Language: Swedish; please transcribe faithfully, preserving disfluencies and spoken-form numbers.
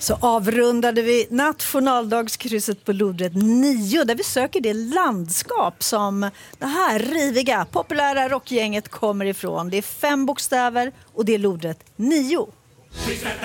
Så avrundade vi nationaldagskrysset på lodrätt nio där vi söker det landskap som det här riviga, populära rockgänget kommer ifrån. Det är fem bokstäver och det är lodrätt nio.